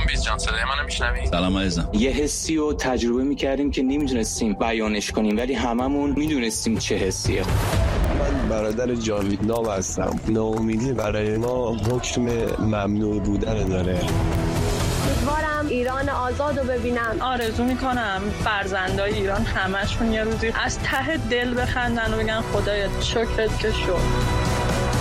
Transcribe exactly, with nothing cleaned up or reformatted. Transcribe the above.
بیز جان صدای منو میشنوی؟ سلام عزیزم. یه حسی رو تجربه میکردیم که نمیدونستیم بیانش کنیم، ولی هممون میدونستیم چه حسیه. من برادر جاوید نام هستم. ناامیدی برای ما حکم ممنوع بودن داره. امیدوارم ایران آزاد رو ببینم. آرزو میکنم فرزندای ایران همشون یه روزی از ته دل بخندن و بگن خدایا شکرت که شد.